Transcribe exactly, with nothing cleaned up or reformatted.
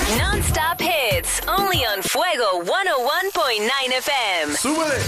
Non-stop hits, only on Fuego ciento uno punto nueve F M. ¡Súbele!